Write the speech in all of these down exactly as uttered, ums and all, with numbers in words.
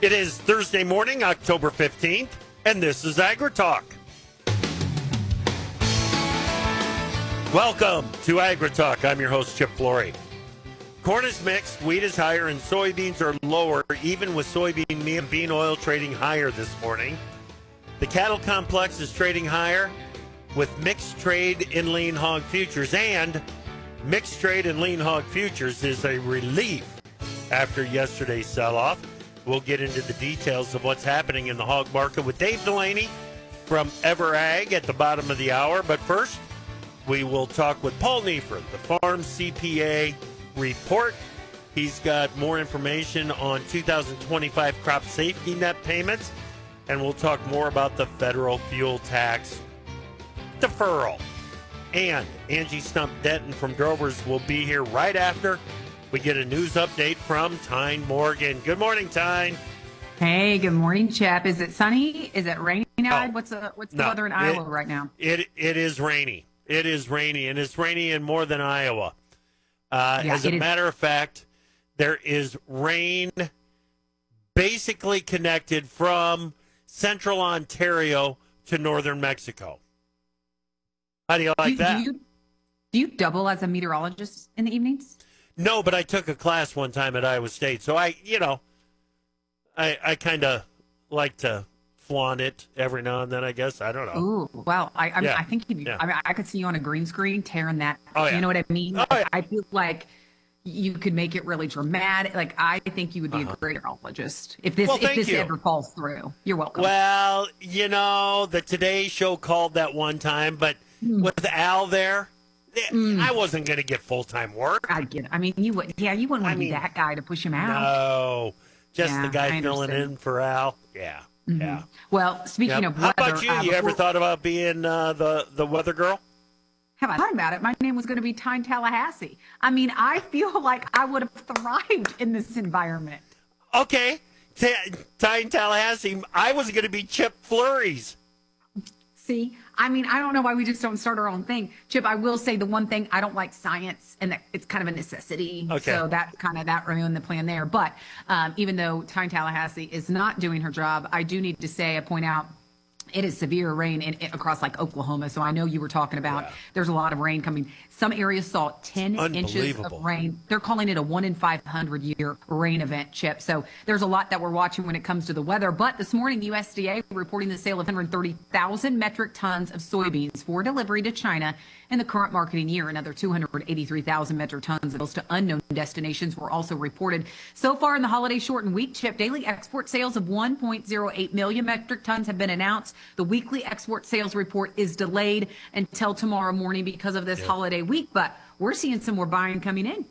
It is Thursday morning, October fifteenth, and this is AgriTalk. Welcome to AgriTalk. I'm your host, Chip Flory. Corn is mixed, wheat is higher, and soybeans are lower, even with soybean meal and bean oil trading higher this morning. The cattle complex is trading higher with mixed trade in lean hog futures, and mixed trade in lean hog futures is a relief after yesterday's sell-off. We'll get into the details of what's happening in the hog market with Dave Delaney from EverAg at the bottom of the hour. But first, we will talk with Paul Nieffer, the Farm C P A report. He's got more information on two thousand twenty-five crop safety net payments, and we'll talk more about the federal fuel tax deferral. And Angie Stump-Denton from Drovers will be here right after we get a news update from Tyne Morgan. Good morning, Tyne. Hey, good morning, Chap. Is it sunny? Is it rainy? No. What's the what's the No. weather in It- Iowa right now? It It is rainy. It is rainy, and it's rainy in more than Iowa. Uh, Yeah, as a it is. matter of fact, there is rain basically connected from central Ontario to northern Mexico. How do you like do, that? Do you, do you double as a meteorologist in the evenings? No, but I took a class one time at Iowa State, so I, you know, I I kind of like to flaunt it every now and then. I guess I don't know. Ooh, well, I I, mean, Yeah. I think you, Yeah. I mean, I could see you on a green screen tearing that. Oh, yeah. You know what I mean? Oh, yeah. I feel like you could make it really dramatic. Like I think you would be Uh-huh. a great meteorologist if this Well, if thank this you. ever falls through. You're welcome. Well, you know, the Today Show called that one time, but Mm. with Al there, eh, Mm. I wasn't going to get full time work. I get it. I mean, you would. Yeah, you wouldn't want I to be mean, that guy to push him out. No, just Yeah, the guy I filling understand. in for Al. Yeah, Mhm. yeah. Well, speaking Yep. of How weather, about you? uh, You ever before- thought about being uh, the the weather girl? Have I thought about it? My name was going to be Tyne Tallahassee. I mean, I feel like I would have thrived in this environment. Okay, T- Tyne Tallahassee. I was going to be Chip Flurries. See, I mean, I don't know why we just don't start our own thing. Chip, I will say the one thing, I don't like science, and that it's kind of a necessity. Okay. So that kind of that ruined the plan there. But um, even though Tyne Tallahassee is not doing her job, I do need to say, I point out, it is severe rain in, in- across like Oklahoma. So I know you were talking about Yeah. there's a lot of rain coming. Some areas saw ten inches Unbelievable. of rain. They're calling it a one in five hundred year rain event, Chip. So there's a lot that we're watching when it comes to the weather. But this morning, the U S D A reporting the sale of one hundred thirty thousand metric tons of soybeans for delivery to China in the current marketing year. Another two hundred eighty-three thousand metric tons of those to unknown destinations were also reported. So far in the holiday shortened week, Chip, daily export sales of one point zero eight million metric tons have been announced. The weekly export sales report is delayed until tomorrow morning because of this Yeah. holiday week, but we're seeing some more buying coming in.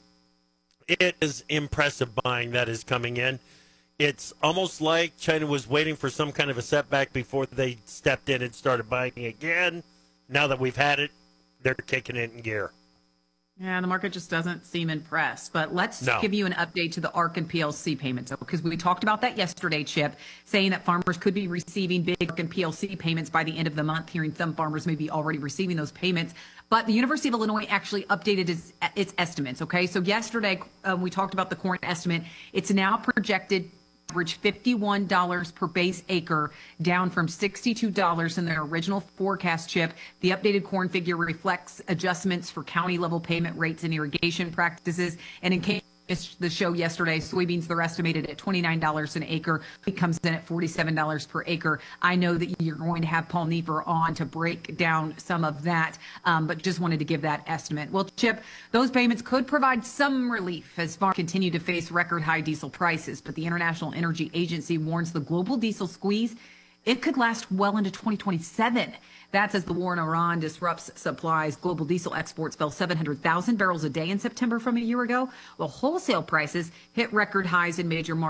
It is impressive buying that is coming in. It's almost like China was waiting for some kind of a setback before they stepped in and started buying again. Now that we've had it, they're kicking it in gear. Yeah, the market just doesn't seem impressed. But let's No. give you an update to the A R C and P L C payments, because we talked about that yesterday, Chip, saying that farmers could be receiving big A R C and P L C payments by the end of the month, hearing some farmers may be already receiving those payments. But the University of Illinois actually updated its, its estimates, okay? So yesterday, um, we talked about the corn estimate. It's now projected average fifty-one dollars per base acre, down from sixty-two dollars in their original forecast, Chip. The updated corn figure reflects adjustments for county level payment rates and irrigation practices. And in case you missed the show yesterday, soybeans, they're estimated at twenty-nine dollars an acre. It comes in at forty-seven dollars per acre. I know that you're going to have Paul Nieffer on to break down some of that, um, but just wanted to give that estimate. Well, Chip, those payments could provide some relief as farmers continue to face record high diesel prices. But the International Energy Agency warns the global diesel squeeze, it could last well into twenty twenty-seven. That's as the war in Iran disrupts supplies. Global diesel exports fell seven hundred thousand barrels a day in September from a year ago, while wholesale prices hit record highs in major markets.